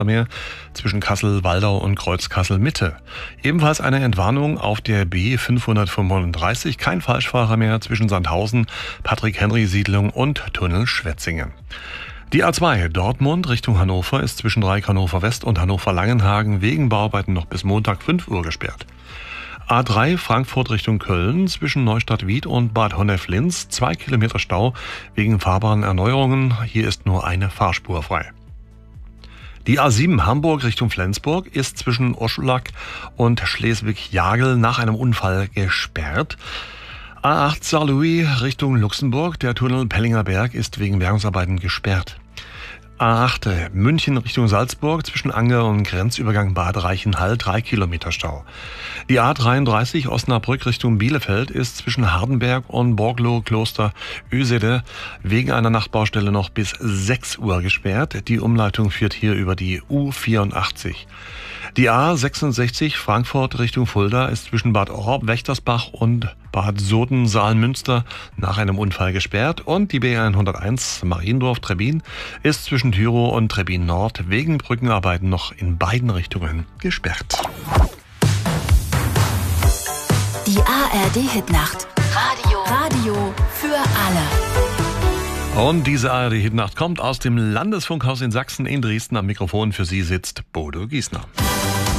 mehr zwischen Kassel-Waldau und Kreuz-Kassel-Mitte. Ebenfalls eine Entwarnung auf der B535, kein Falschfahrer mehr zwischen Sandhausen, Patrick-Henry-Siedlung und Tunnel Schwetzingen. Die A2 Dortmund Richtung Hannover ist zwischen Dreieck Hannover West und Hannover Langenhagen wegen Bauarbeiten noch bis Montag 5 Uhr gesperrt. A3 Frankfurt Richtung Köln zwischen Neustadt-Wied und Bad Honnef-Linz 2 Kilometer Stau wegen Fahrbahnerneuerungen. Hier ist nur eine Fahrspur frei. Die A7 Hamburg Richtung Flensburg ist zwischen Oschlack und Schleswig-Jagel nach einem Unfall gesperrt. A8 Saarlouis Richtung Luxemburg, der Tunnel Pellinger Berg ist wegen Bergungsarbeiten gesperrt. A8 München Richtung Salzburg zwischen Anger und Grenzübergang Bad Reichenhall 3 Kilometer Stau. Die A33 Osnabrück Richtung Bielefeld ist zwischen Hardenberg und Borglow Kloster Ösede wegen einer Nachtbaustelle noch bis 6 Uhr gesperrt. Die Umleitung führt hier über die U84. Die A66 Frankfurt Richtung Fulda ist zwischen Bad Orb, Wächtersbach und Bad Soden-Saalmünster nach einem Unfall gesperrt. Und die B101 Mariendorf-Trebbin ist zwischen Tyrow und Trebbin Nord wegen Brückenarbeiten noch in beiden Richtungen gesperrt. Die ARD-Hitnacht. Radio für alle. Und diese ARD-Hitnacht kommt aus dem Landesfunkhaus in Sachsen in Dresden. Am Mikrofon für Sie sitzt Bodo Giesner.